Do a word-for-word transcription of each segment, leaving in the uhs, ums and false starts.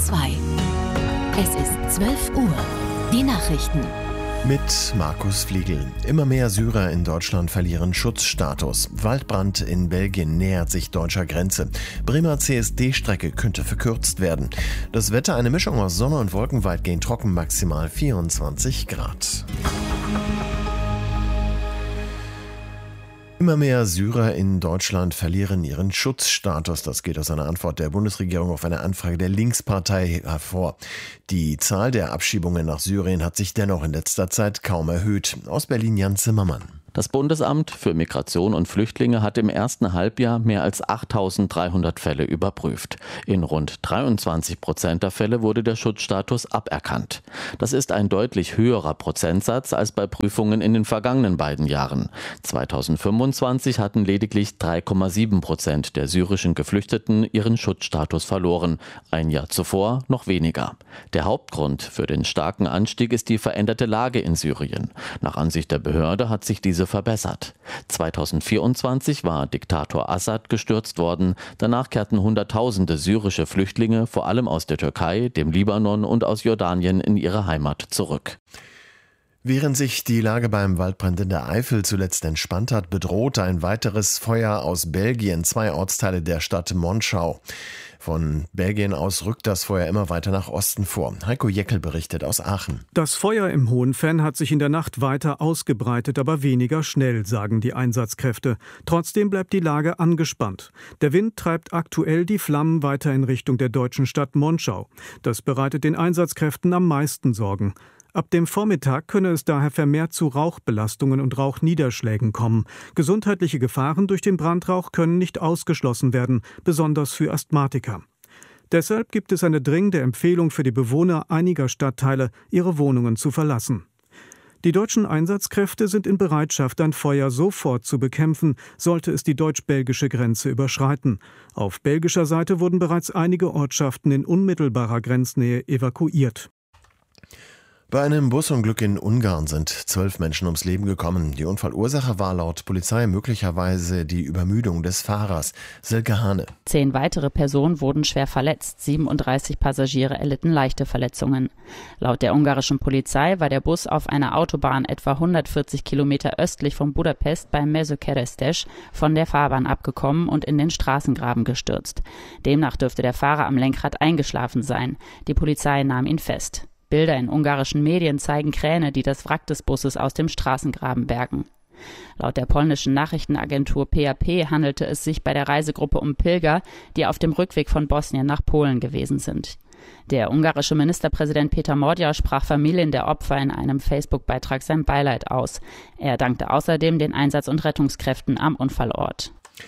zwei. Es ist zwölf Uhr. Die Nachrichten. Mit Markus Fliegel. Immer mehr Syrer in Deutschland verlieren Schutzstatus. Waldbrand in Belgien nähert sich deutscher Grenze. Bremer C S D-Strecke könnte verkürzt werden. Das Wetter eine Mischung aus Sonne und Wolken, weitgehend trocken, maximal vierundzwanzig Grad. Immer mehr Syrer in Deutschland verlieren ihren Schutzstatus. Das geht aus einer Antwort der Bundesregierung auf eine Anfrage der Linkspartei hervor. Die Zahl der Abschiebungen nach Syrien hat sich dennoch in letzter Zeit kaum erhöht. Aus Berlin Jan Zimmermann. Das Bundesamt für Migration und Flüchtlinge hat im ersten Halbjahr mehr als achttausenddreihundert Fälle überprüft. In rund dreiundzwanzig Prozent der Fälle wurde der Schutzstatus aberkannt. Das ist ein deutlich höherer Prozentsatz als bei Prüfungen in den vergangenen beiden Jahren. zweitausendfünfundzwanzig hatten lediglich drei Komma sieben Prozent der syrischen Geflüchteten ihren Schutzstatus verloren. Ein Jahr zuvor noch weniger. Der Hauptgrund für den starken Anstieg ist die veränderte Lage in Syrien. Nach Ansicht der Behörde hat sich diese verbessert. zweitausendvierundzwanzig war Diktator Assad gestürzt worden. Danach kehrten Hunderttausende syrische Flüchtlinge, vor allem aus der Türkei, dem Libanon und aus Jordanien, in ihre Heimat zurück. Während sich die Lage beim Waldbrand in der Eifel zuletzt entspannt hat, bedroht ein weiteres Feuer aus Belgien zwei Ortsteile der Stadt Monschau. Von Belgien aus rückt das Feuer immer weiter nach Osten vor. Heiko Jeckel berichtet aus Aachen. Das Feuer im Hohenfenn hat sich in der Nacht weiter ausgebreitet, aber weniger schnell, sagen die Einsatzkräfte. Trotzdem bleibt die Lage angespannt. Der Wind treibt aktuell die Flammen weiter in Richtung der deutschen Stadt Monschau. Das bereitet den Einsatzkräften am meisten Sorgen. Ab dem Vormittag könne es daher vermehrt zu Rauchbelastungen und Rauchniederschlägen kommen. Gesundheitliche Gefahren durch den Brandrauch können nicht ausgeschlossen werden, besonders für Asthmatiker. Deshalb gibt es eine dringende Empfehlung für die Bewohner einiger Stadtteile, ihre Wohnungen zu verlassen. Die deutschen Einsatzkräfte sind in Bereitschaft, ein Feuer sofort zu bekämpfen, sollte es die deutsch-belgische Grenze überschreiten. Auf belgischer Seite wurden bereits einige Ortschaften in unmittelbarer Grenznähe evakuiert. Bei einem Busunglück in Ungarn sind zwölf Menschen ums Leben gekommen. Die Unfallursache war laut Polizei möglicherweise die Übermüdung des Fahrers. Silke Hane. Zehn weitere Personen wurden schwer verletzt. siebenunddreißig Passagiere erlitten leichte Verletzungen. Laut der ungarischen Polizei war der Bus auf einer Autobahn etwa hundertvierzig Kilometer östlich von Budapest bei Mezőkeresztes von der Fahrbahn abgekommen und in den Straßengraben gestürzt. Demnach dürfte der Fahrer am Lenkrad eingeschlafen sein. Die Polizei nahm ihn fest. Bilder in ungarischen Medien zeigen Kräne, die das Wrack des Busses aus dem Straßengraben bergen. Laut der polnischen Nachrichtenagentur P A P handelte es sich bei der Reisegruppe um Pilger, die auf dem Rückweg von Bosnien nach Polen gewesen sind. Der ungarische Ministerpräsident Peter Mordja sprach Familien der Opfer in einem Facebook-Beitrag sein Beileid aus. Er dankte außerdem den Einsatz- und Rettungskräften am Unfallort.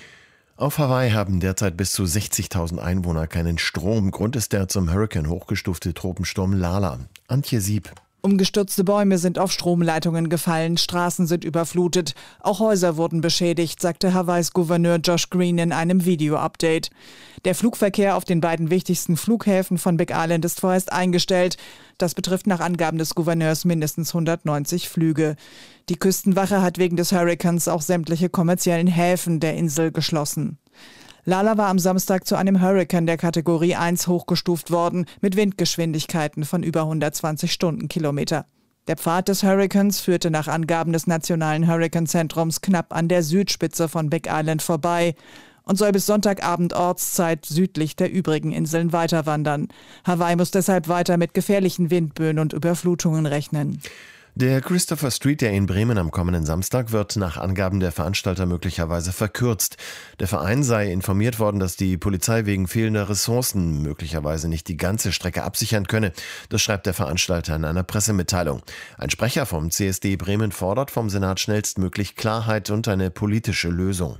Auf Hawaii haben derzeit bis zu sechzigtausend Einwohner keinen Strom. Grund ist der zum Hurrikan hochgestufte Tropensturm Lala. Antje Sieb. Umgestürzte Bäume sind auf Stromleitungen gefallen, Straßen sind überflutet. Auch Häuser wurden beschädigt, sagte Hawaiis Gouverneur Josh Green in einem Video-Update. Der Flugverkehr auf den beiden wichtigsten Flughäfen von Big Island ist vorerst eingestellt. Das betrifft nach Angaben des Gouverneurs mindestens hundertneunzig Flüge. Die Küstenwache hat wegen des Hurrikans auch sämtliche kommerziellen Häfen der Insel geschlossen. Lala war am Samstag zu einem Hurrikan der Kategorie eins hochgestuft worden, mit Windgeschwindigkeiten von über hundertzwanzig Stundenkilometer. Der Pfad des Hurrikans führte nach Angaben des Nationalen Hurrikanzentrums knapp an der Südspitze von Big Island vorbei und soll bis Sonntagabend Ortszeit südlich der übrigen Inseln weiterwandern. Hawaii muss deshalb weiter mit gefährlichen Windböen und Überflutungen rechnen. Der Christopher Street Day in Bremen am kommenden Samstag wird nach Angaben der Veranstalter möglicherweise verkürzt. Der Verein sei informiert worden, dass die Polizei wegen fehlender Ressourcen möglicherweise nicht die ganze Strecke absichern könne. Das schreibt der Veranstalter in einer Pressemitteilung. Ein Sprecher vom C S D Bremen fordert vom Senat schnellstmöglich Klarheit und eine politische Lösung.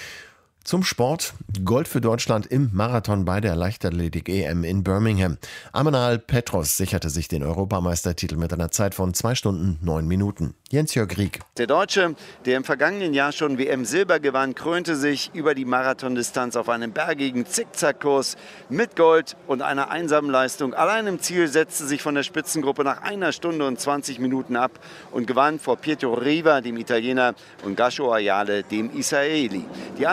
Zum Sport. Gold für Deutschland im Marathon bei der Leichtathletik-E M in Birmingham. Amanal Petros sicherte sich den Europameistertitel mit einer Zeit von zwei Stunden neun Minuten. Jens-Jörg Rieck. Der Deutsche, der im vergangenen Jahr schon W M-Silber gewann, krönte sich über die Marathondistanz auf einem bergigen Zickzackkurs mit Gold und einer einsamen Leistung. Allein im Ziel setzte sich von der Spitzengruppe nach einer Stunde und zwanzig Minuten ab und gewann vor Pietro Riva, dem Italiener, und Gasho Ayale, dem Israeli. Die anderen Deutschen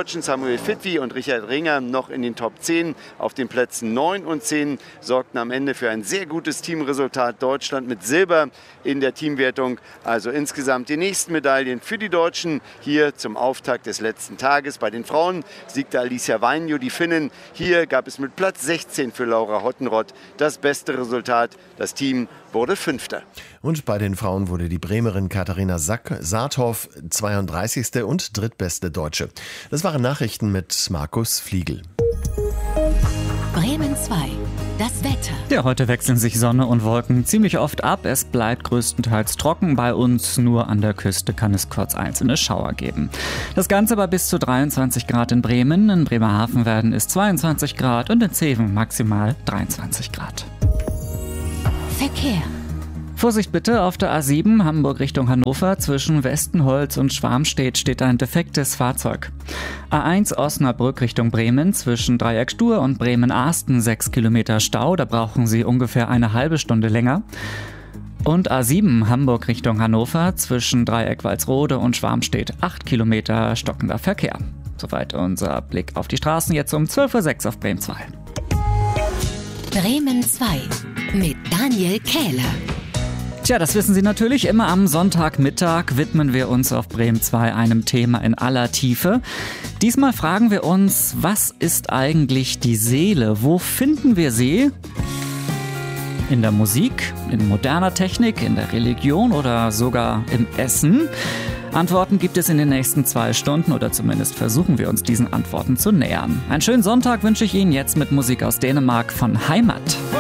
Deutschen Samuel Fitwi und Richard Ringer noch in den Top zehn. Auf den Plätzen neun und zehn sorgten am Ende für ein sehr gutes Teamresultat. Deutschland mit Silber in der Teamwertung. Also insgesamt die nächsten Medaillen für die Deutschen hier zum Auftakt des letzten Tages. Bei den Frauen siegte Alicia Vainio, die Finnin. Hier gab es mit Platz sechzehn für Laura Hottenrott das beste Resultat. Das Team wurde Fünfter. Und bei den Frauen wurde die Bremerin Katharina Saathoff zweiunddreißigste und drittbeste Deutsche. Das waren Nachrichten mit Markus Fliegel. Bremen zwei. Das Wetter. Ja, heute wechseln sich Sonne und Wolken ziemlich oft ab. Es bleibt größtenteils trocken. Bei uns nur an der Küste kann es kurz einzelne Schauer geben. Das Ganze bei bis zu dreiundzwanzig Grad in Bremen. In Bremerhaven werden es zweiundzwanzig Grad und in Zeven maximal dreiundzwanzig Grad. Verkehr. Vorsicht bitte, auf der A sieben Hamburg Richtung Hannover zwischen Westenholz und Schwarmstedt steht ein defektes Fahrzeug. A eins Osnabrück Richtung Bremen zwischen Dreieck-Stur und Bremen-Arsten sechs Kilometer Stau, da brauchen Sie ungefähr eine halbe Stunde länger. Und A sieben Hamburg Richtung Hannover zwischen Dreieck-Walsrode und Schwarmstedt acht Kilometer stockender Verkehr. Soweit unser Blick auf die Straßen, jetzt um zwölf Uhr sechs auf Bremen zwei. Bremen zwei mit Daniel Kähler. Tja, das wissen Sie natürlich. Immer am Sonntagmittag widmen wir uns auf Bremen zwei einem Thema in aller Tiefe. Diesmal fragen wir uns, was ist eigentlich die Seele? Wo finden wir sie? In der Musik, in moderner Technik, in der Religion oder sogar im Essen? Antworten gibt es in den nächsten zwei Stunden oder zumindest versuchen wir uns diesen Antworten zu nähern. Einen schönen Sonntag wünsche ich Ihnen jetzt mit Musik aus Dänemark von Heimat.